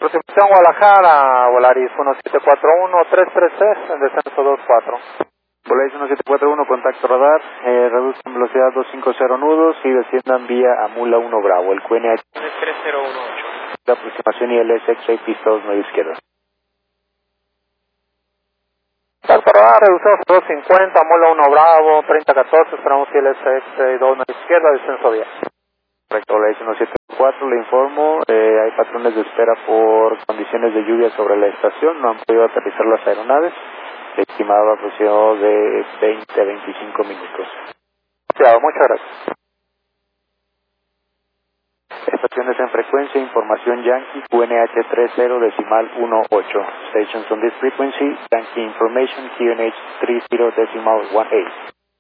Aproximación Guadalajara, Volaris 1741-333, en descenso 24. Volaris 1741, contacto radar, reduzcan velocidad 250 nudos y desciendan vía Amula 1 Bravo, el QNH. 3018. La aproximación ILS X-Ray Pistols 9 izquierda. Contacto radar, reducimos a 250, Amula 1 Bravo, 3014, esperamos ILS X-Ray 2 izquierda, descenso 10. Correcto, Volaris 1704, le informo, hay patrones de espera por condiciones de lluvia sobre la estación, no han podido aterrizar las aeronaves, estimado aproximado de 20 a 25 minutos. Cuidado, muchas gracias. Estaciones en frecuencia, información Yankee, QNH 30 decimal 18. Stations on this frequency, Yankee information, QNH 30 decimal 18.